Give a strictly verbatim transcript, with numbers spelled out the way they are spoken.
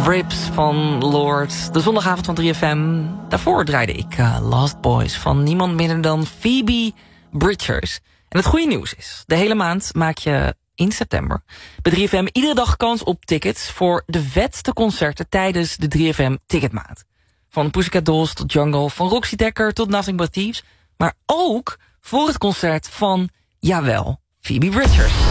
Rips van Lord. De zondagavond van drie F M. Daarvoor draaide ik uh, Lost Boys van niemand minder dan Phoebe Bridgers. En het goede nieuws is, de hele maand maak je in september bij drie F M iedere dag kans op tickets voor de vetste concerten tijdens de drie F M Ticketmaand. Van Pussycat Dolls tot Jungle, van Roxy Dekker tot Nothing But Thieves. Maar ook voor het concert van, jawel, Phoebe Bridgers.